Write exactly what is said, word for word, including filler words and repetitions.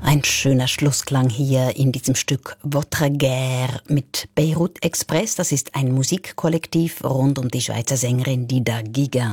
Ein schöner Schlussklang hier in diesem Stück Votre Guerre mit Beirut Express. Das ist ein Musikkollektiv rund um die Schweizer Sängerin Dida Guigan.